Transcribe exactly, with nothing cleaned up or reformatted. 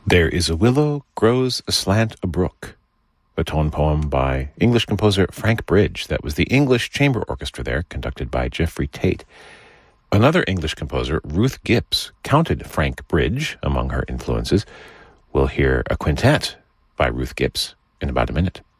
There is a willow, grows aslant a brook, a tone poem by English composer Frank Bridge. That was the English Chamber Orchestra there, conducted by Jeffrey Tate. Another English composer, Ruth Gibbs, counted Frank Bridge among her influences. We'll hear a quintet by Ruth Gibbs in about a minute.